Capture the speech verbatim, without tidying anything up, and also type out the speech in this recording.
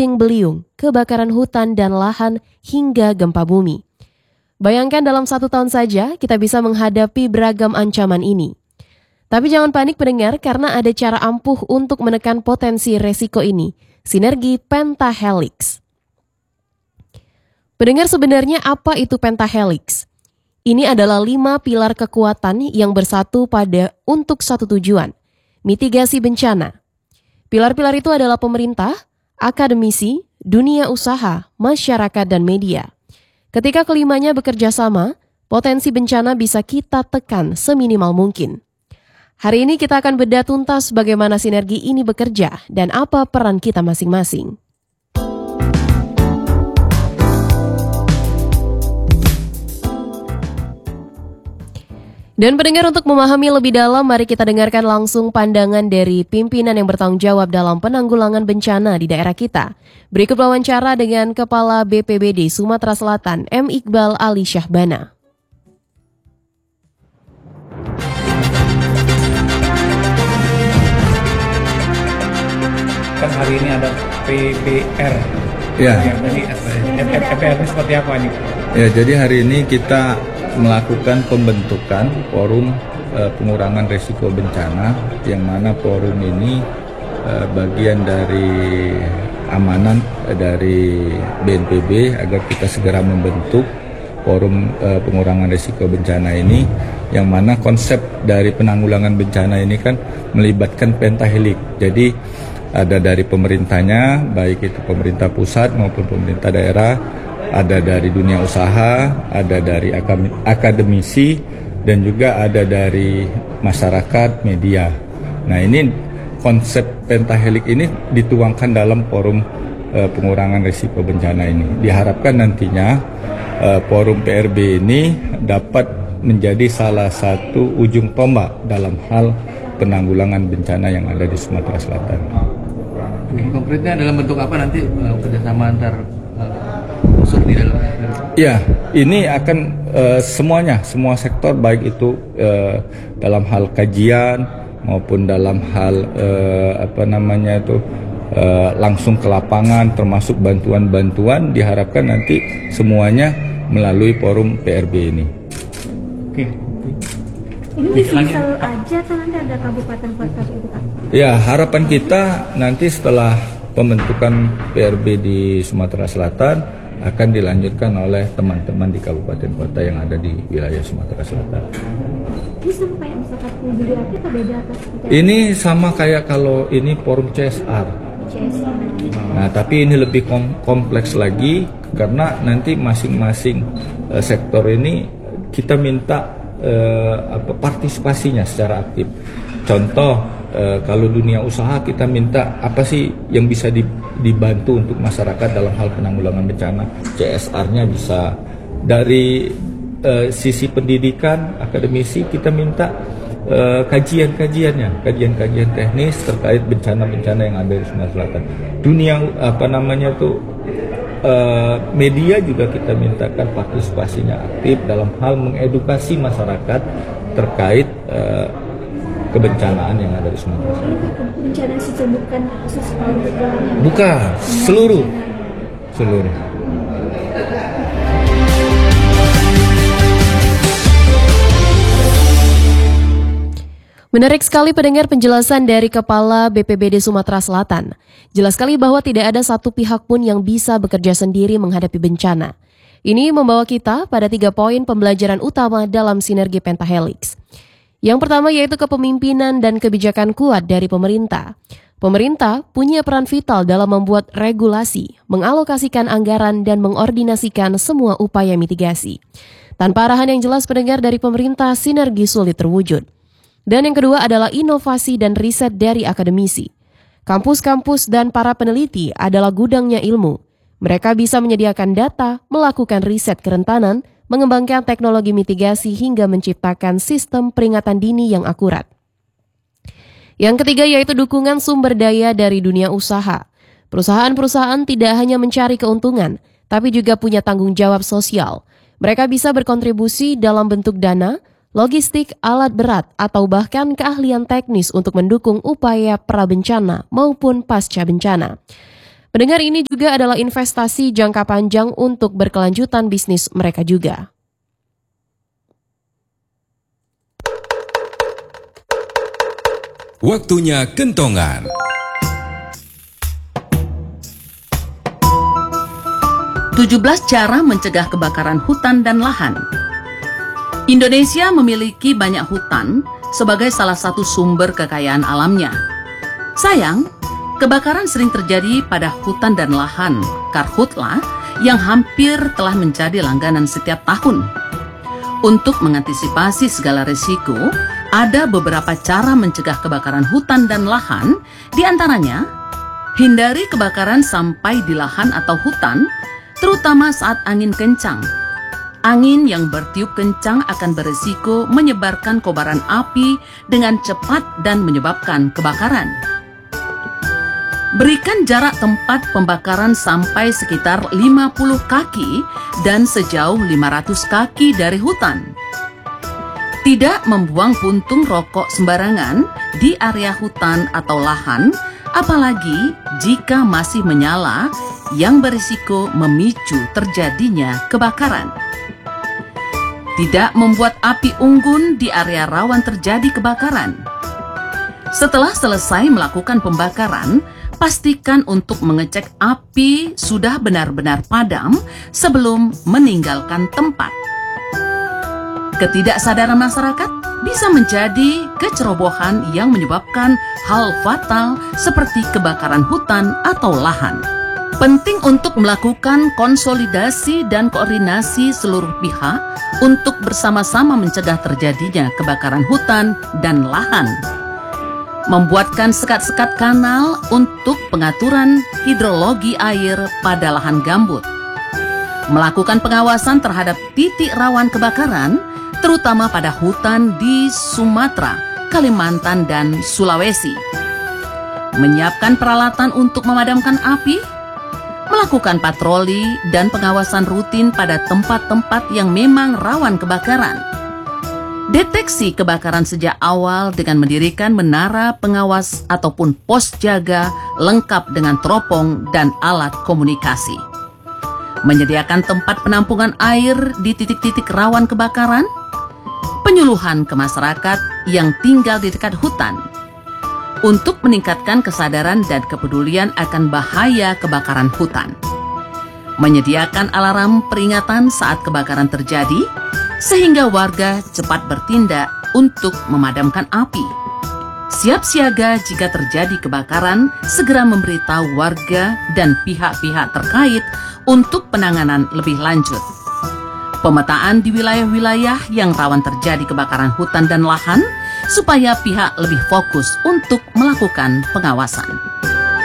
puting beliung, kebakaran hutan dan lahan, hingga gempa bumi. Bayangkan dalam satu tahun saja kita bisa menghadapi beragam ancaman ini. Tapi jangan panik pendengar karena ada cara ampuh untuk menekan potensi resiko ini, sinergi pentahelix. Pendengar, sebenarnya apa itu pentahelix? Ini adalah lima pilar kekuatan yang bersatu pada untuk satu tujuan, mitigasi bencana. Pilar-pilar itu adalah pemerintah, akademisi, dunia usaha, masyarakat, dan media. Ketika kelimanya bekerja sama, potensi bencana bisa kita tekan seminimal mungkin. Hari ini kita akan bedah tuntas bagaimana sinergi ini bekerja dan apa peran kita masing-masing. Dan pendengar, untuk memahami lebih dalam, mari kita dengarkan langsung pandangan dari pimpinan yang bertanggung jawab dalam penanggulangan bencana di daerah kita. Berikut wawancara dengan Kepala B P B D Sumatera Selatan, M. Iqbal Ali Syahbana. Kan hari ini ada P P R. Ya. Ya, jadi P P R ini seperti apa nih? Ya, jadi hari ini kita melakukan pembentukan forum uh, pengurangan risiko bencana, yang mana forum ini uh, bagian dari amanat uh, dari B N P B agar kita segera membentuk forum uh, pengurangan risiko bencana ini, yang mana konsep dari penanggulangan bencana ini kan melibatkan pentahelix. Jadi ada dari pemerintahnya, baik itu pemerintah pusat maupun pemerintah daerah, ada dari dunia usaha, ada dari akademisi, dan juga ada dari masyarakat, media. Nah, ini konsep pentahelix ini dituangkan dalam forum uh, pengurangan risiko bencana ini. Diharapkan nantinya uh, forum P R B ini dapat menjadi salah satu ujung tombak dalam hal penanggulangan bencana yang ada di Sumatera Selatan. Konkretnya dalam bentuk apa nanti uh, kerjasama antar uh, unsur di dalam? Ya, ini akan uh, semuanya, semua sektor, baik itu uh, dalam hal kajian maupun dalam hal uh, apa namanya itu uh, langsung ke lapangan, termasuk bantuan-bantuan, diharapkan nanti semuanya melalui forum P R B ini. Oke. Ini di Sumsel aja atau nanti ada kabupaten kota itu, Pak? Ya, harapan kita nanti setelah pembentukan P R B di Sumatera Selatan akan dilanjutkan oleh teman-teman di kabupaten kota yang ada di wilayah Sumatera Selatan. Ini sama kayak misalkan Budi Aki atau beda atas? Ini sama kayak kalau ini forum C S R. C S R. Nah, tapi ini lebih kom- kompleks lagi karena nanti masing-masing uh, sektor ini kita minta uh, apa partisipasinya secara aktif. Contoh, uh, kalau dunia usaha kita minta apa sih yang bisa di, dibantu untuk masyarakat dalam hal penanggulangan bencana. C S R-nya bisa dari uh, sisi pendidikan, akademisi kita minta uh, kajian-kajiannya, kajian-kajian teknis terkait bencana-bencana yang ada di Sumatera Selatan. Dunia apa namanya tuh uh, media juga kita mintakan partisipasinya aktif dalam hal mengedukasi masyarakat terkait uh, kebencanaan yang ada di Sumatera Selatan. Bencana situ bukan khusus untuk Bukan, seluruh, seluruh. Menarik sekali pendengar penjelasan dari Kepala B P B D Sumatera Selatan. Jelas sekali bahwa tidak ada satu pihak pun yang bisa bekerja sendiri menghadapi bencana. Ini membawa kita pada tiga poin pembelajaran utama dalam sinergi pentahelix. Yang pertama yaitu kepemimpinan dan kebijakan kuat dari pemerintah. Pemerintah punya peran vital dalam membuat regulasi, mengalokasikan anggaran, dan mengordinasikan semua upaya mitigasi. Tanpa arahan yang jelas pendengar dari pemerintah, sinergi sulit terwujud. Dan yang kedua adalah inovasi dan riset dari akademisi. Kampus-kampus dan para peneliti adalah gudangnya ilmu. Mereka bisa menyediakan data, melakukan riset kerentanan, mengembangkan teknologi mitigasi hingga menciptakan sistem peringatan dini yang akurat. Yang ketiga yaitu dukungan sumber daya dari dunia usaha. Perusahaan-perusahaan tidak hanya mencari keuntungan, tapi juga punya tanggung jawab sosial. Mereka bisa berkontribusi dalam bentuk dana, logistik, alat berat, atau bahkan keahlian teknis untuk mendukung upaya prabencana maupun pasca bencana. Pendengar, ini juga adalah investasi jangka panjang untuk berkelanjutan bisnis mereka juga. Waktunya kentongan. tujuh belas cara mencegah kebakaran hutan dan lahan. Indonesia memiliki banyak hutan sebagai salah satu sumber kekayaan alamnya. Sayang, kebakaran sering terjadi pada hutan dan lahan, karhutla, yang hampir telah menjadi langganan setiap tahun. Untuk mengantisipasi segala risiko, ada beberapa cara mencegah kebakaran hutan dan lahan, di antaranya, hindari kebakaran sampai di lahan atau hutan, terutama saat angin kencang. Angin yang bertiup kencang akan berisiko menyebarkan kobaran api dengan cepat dan menyebabkan kebakaran. Berikan jarak tempat pembakaran sampai sekitar lima puluh kaki dan sejauh lima ratus kaki dari hutan. Tidak membuang puntung rokok sembarangan di area hutan atau lahan, apalagi jika masih menyala, yang berisiko memicu terjadinya kebakaran. Tidak membuat api unggun di area rawan terjadi kebakaran. Setelah selesai melakukan pembakaran, pastikan untuk mengecek api sudah benar-benar padam sebelum meninggalkan tempat. Ketidaksadaran masyarakat bisa menjadi kecerobohan yang menyebabkan hal fatal seperti kebakaran hutan atau lahan. Penting untuk melakukan konsolidasi dan koordinasi seluruh pihak untuk bersama-sama mencegah terjadinya kebakaran hutan dan lahan. Membuatkan sekat-sekat kanal untuk pengaturan hidrologi air pada lahan gambut. Melakukan pengawasan terhadap titik rawan kebakaran, terutama pada hutan di Sumatera, Kalimantan, dan Sulawesi. Menyiapkan peralatan untuk memadamkan api, melakukan patroli dan pengawasan rutin pada tempat-tempat yang memang rawan kebakaran. Deteksi kebakaran sejak awal dengan mendirikan menara pengawas ataupun pos jaga lengkap dengan teropong dan alat komunikasi. Menyediakan tempat penampungan air di titik-titik rawan kebakaran, penyuluhan ke masyarakat yang tinggal di dekat hutan, untuk meningkatkan kesadaran dan kepedulian akan bahaya kebakaran hutan. Menyediakan alarm peringatan saat kebakaran terjadi, sehingga warga cepat bertindak untuk memadamkan api. Siap siaga jika terjadi kebakaran, segera memberitahu warga dan pihak-pihak terkait untuk penanganan lebih lanjut. Pemetaan di wilayah-wilayah yang rawan terjadi kebakaran hutan dan lahan, supaya pihak lebih fokus untuk melakukan pengawasan.